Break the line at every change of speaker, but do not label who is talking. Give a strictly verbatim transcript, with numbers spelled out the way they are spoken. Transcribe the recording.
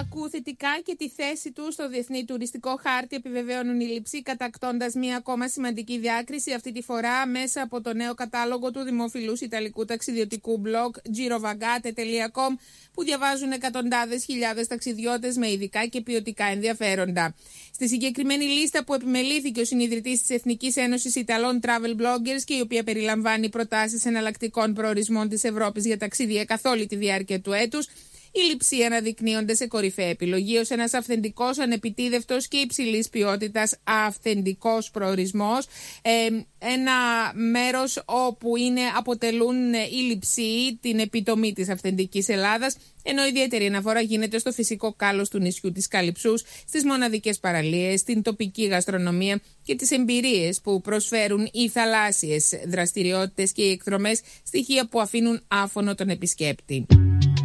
Μπάκου θετικά και τη θέση του στο Διεθνή Τουριστικό Χάρτη επιβεβαίωνουν οι λειψοί, κατακτώντας μία ακόμα σημαντική διάκριση, αυτή τη φορά μέσα από το νέο κατάλογο του δημοφιλούς ιταλικού ταξιδιωτικού blog girovagate τελεία com, που διαβάζουν εκατοντάδες χιλιάδες ταξιδιώτες με ειδικά και ποιοτικά ενδιαφέροντα. Στη συγκεκριμένη λίστα, που επιμελήθηκε ο συνιδρυτής της Εθνικής Ένωσης Ιταλών Travel Bloggers και η οποία περιλαμβάνει προτάσεις εναλλακτικών προορισμών της Ευρώπης για ταξίδια καθ' όλη τη διάρκεια του έτους, οι λειψοί αναδεικνύονται σε κορυφαία επιλογή ως ένας αυθεντικός, ανεπιτίδευτος και υψηλής ποιότητας αυθεντικός προορισμός. Ε, ένα μέρος όπου είναι, αποτελούν οι λειψοί την επιτομή της αυθεντικής Ελλάδας, ενώ ιδιαίτερη αναφορά γίνεται στο φυσικό κάλος του νησιού της Καλυψούς, στις μοναδικές παραλίες, στην τοπική γαστρονομία και τις εμπειρίες που προσφέρουν οι θαλάσσιες δραστηριότητες και οι εκδρομές, στοιχεία που αφήνουν άφωνο τον επισκέπτη.